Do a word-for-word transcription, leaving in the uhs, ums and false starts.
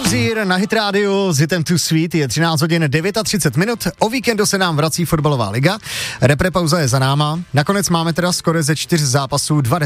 Hozier na Hit Radio s hitem Too Sweet, je třináct hodin třicet devět minut, o víkendu se nám vrací fotbalová liga, repre pauza je za náma, nakonec máme teda skoro ze čtyř zápasů dva